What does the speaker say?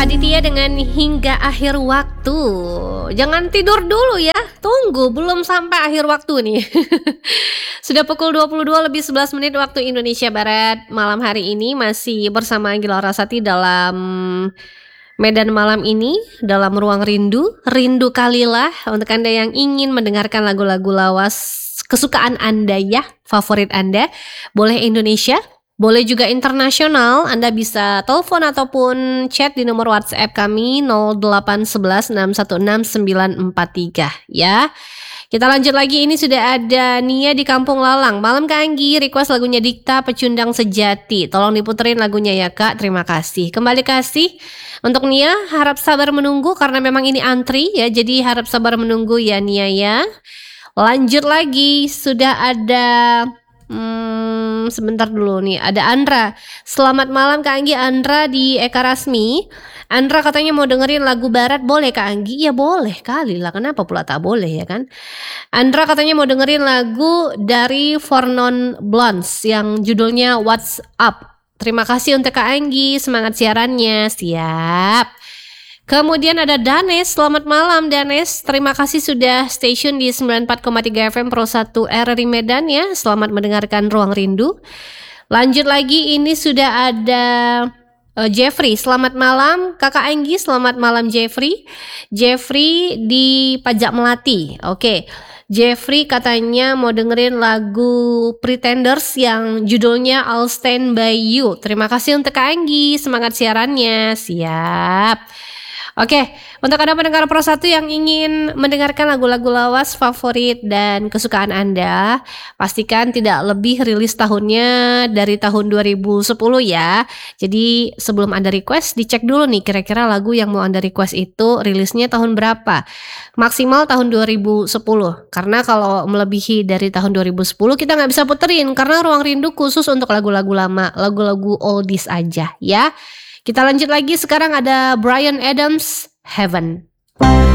Raditya dengan hingga akhir waktu. Jangan tidur dulu ya, tunggu, belum sampai akhir waktu nih. Sudah pukul 22:11 waktu Indonesia Barat. Malam hari ini masih bersama Anggila Rasati dalam Medan Malam ini, dalam Ruang Rindu. Rindu kalilah untuk Anda yang ingin mendengarkan lagu-lagu lawas kesukaan Anda ya, favorit Anda. Boleh Indonesia, boleh juga internasional. Anda bisa telepon ataupun chat di nomor WhatsApp kami 0811616943 ya. Kita lanjut lagi, ini sudah ada Nia di Kampung Lalang. Malam Kak Anggi, request lagunya Dikta Pecundang Sejati. Tolong diputerin lagunya ya Kak, terima kasih. Kembali kasih untuk Nia, harap sabar menunggu karena memang ini antri ya. Jadi harap sabar menunggu ya Nia ya. Lanjut lagi, sudah ada sebentar dulu nih, ada Andra. Selamat malam Kak Anggi, Andra di Eka Rasmi. Andra katanya mau dengerin lagu barat, boleh Kak Anggi? Ya boleh kali lah, kenapa pula tak boleh ya kan. Andra katanya mau dengerin lagu dari Four Non Blondes yang judulnya What's Up. Terima kasih untuk Kak Anggi, semangat siarannya. Siap. Kemudian ada Danes, selamat malam Danes. Terima kasih sudah stay tune di 94,3 FM Pro 1 RRI Medan ya. Selamat mendengarkan Ruang Rindu. Lanjut lagi, ini sudah ada Jeffrey, selamat malam Kakak Anggi, selamat malam Jeffrey. Jeffrey di Pajak Melati. Oke. Jeffrey katanya mau dengerin lagu Pretenders yang judulnya I'll Stand By You. Terima kasih untuk Kak Anggi, semangat siarannya. Siap. Oke, untuk Anda pendengar Pro 1 yang ingin mendengarkan lagu-lagu lawas favorit dan kesukaan Anda, pastikan tidak lebih rilis tahunnya dari tahun 2010 ya. Jadi sebelum Anda request, dicek dulu nih kira-kira lagu yang mau Anda request itu rilisnya tahun berapa. Maksimal tahun 2010, karena kalau melebihi dari tahun 2010 kita nggak bisa puterin, karena Ruang Rindu khusus untuk lagu-lagu lama, lagu-lagu oldies aja ya. Kita lanjut lagi, sekarang ada Bryan Adams, Heaven.